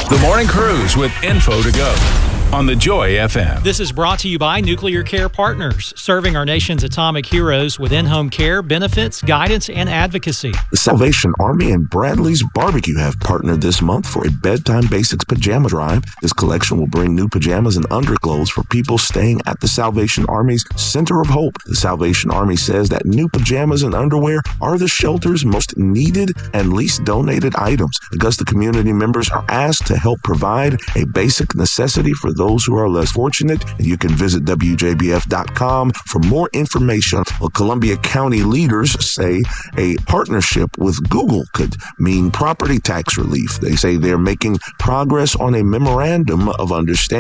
The Morning Cruise with info to go on the Joy FM. This is brought to you by Nuclear Care Partners, serving our nation's atomic heroes with in-home care, benefits, guidance, and advocacy. The Salvation Army and Bradley's Barbecue have partnered this month for a Bedtime Basics Pajama Drive. This collection will bring new pajamas and underclothes for people staying at the Salvation Army's Center of Hope. The Salvation Army says that new pajamas and underwear are the shelter's most needed and least donated items. Augusta community members are asked to help provide a basic necessity for those who are less fortunate. And you can visit WJBF.com for more information. Well, Columbia County leaders say a partnership with Google could mean property tax relief. They say they're making progress on a memorandum of understanding